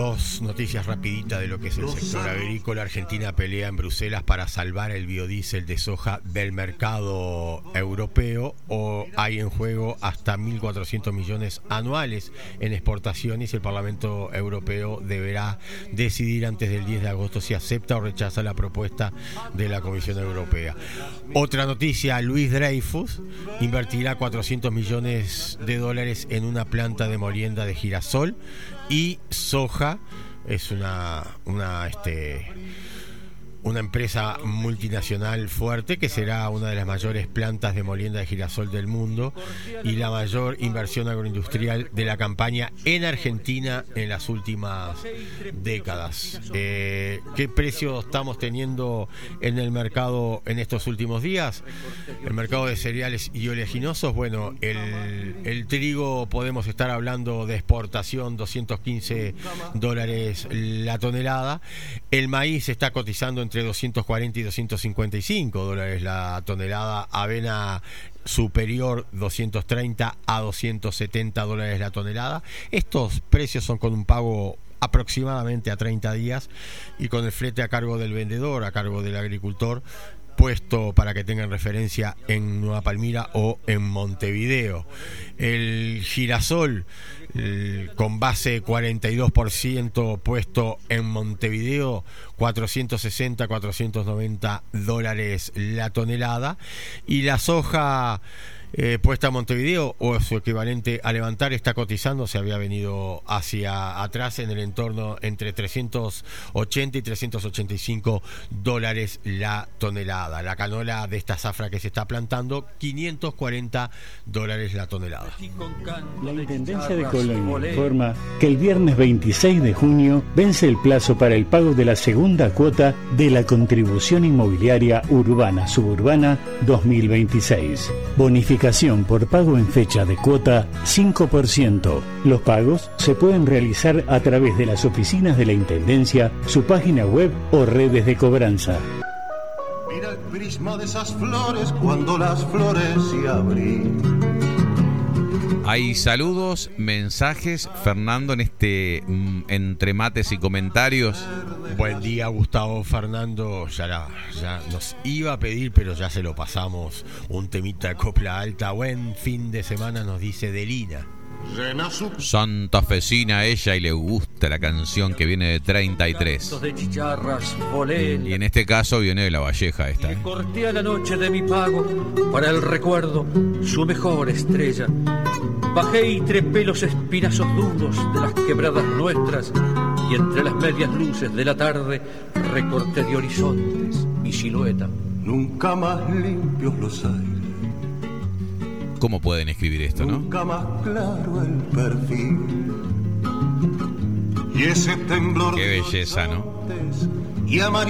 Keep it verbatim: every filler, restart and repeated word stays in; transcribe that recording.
Dos noticias rapiditas de lo que es el sector agrícola. Argentina pelea en Bruselas para salvar el biodiesel de soja del mercado europeo. O hay en juego hasta mil cuatrocientos millones anuales en exportaciones. El Parlamento Europeo deberá decidir antes del diez de agosto si acepta o rechaza la propuesta de la Comisión Europea. Otra noticia: Luis Dreyfus invertirá cuatrocientos millones de dólares en una planta de molienda de girasol y soja. Es una una este una empresa multinacional fuerte que será una de las mayores plantas de molienda de girasol del mundo y la mayor inversión agroindustrial de la campaña en Argentina en las últimas décadas. Eh, ¿Qué precio estamos teniendo en el mercado en estos últimos días? El mercado de cereales y oleaginosos, bueno, el, el trigo podemos estar hablando de exportación, doscientos quince dólares la tonelada. El maíz está cotizando en entre doscientos cuarenta y doscientos cincuenta y cinco dólares la tonelada. Avena superior doscientos treinta a doscientos setenta dólares la tonelada. Estos precios son con un pago aproximadamente a treinta días y con el flete a cargo del vendedor, a cargo del agricultor, puesto para que tengan referencia en Nueva Palmira o en Montevideo. El girasol el, con base cuarenta y dos por ciento puesto en Montevideo, cuatrocientos sesenta, cuatrocientos noventa dólares la tonelada. Y la soja Eh, puesta a Montevideo o su equivalente a Levantar está cotizando, se había venido hacia atrás en el entorno entre trescientos ochenta y trescientos ochenta y cinco dólares la tonelada. La canola de esta zafra que se está plantando, quinientos cuarenta dólares la tonelada. La Intendencia de Colonia informa que el viernes veintiséis de junio vence el plazo para el pago de la segunda cuota de la contribución inmobiliaria urbana suburbana dos mil veintiséis. Bonificación por pago en fecha de cuota cinco por ciento. Los pagos se pueden realizar a través de las oficinas de la Intendencia, su página web o redes de cobranza. Mira el prisma de esas flores cuando las flores se abren. Hay saludos, mensajes, Fernando, en este mm, entre mates y comentarios. Buen día, Gustavo. Fernando ya, la, ya nos iba a pedir, pero ya se lo pasamos, un temita de copla alta. Buen fin de semana, nos dice Delina. Santafesina ella y le gusta la canción que viene de treinta y tres. Y en este caso viene de La Valleja esta. ¿eh? Corté a la noche de mi pago para el recuerdo su mejor estrella. Bajé y trepé los espinazos duros de las quebradas nuestras y entre las medias luces de la tarde recorté de horizontes mi silueta. Nunca más limpios los aires. ¿Cómo pueden escribir esto, no? Nunca más claro el perfil. Y ese temblor. Qué belleza, ¿no? Y amarillo.